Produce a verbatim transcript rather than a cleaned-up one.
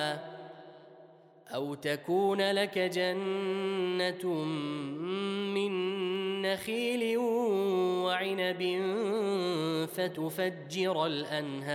أو تكون لك جنة من نخيل وعنب فتفجر الأنهار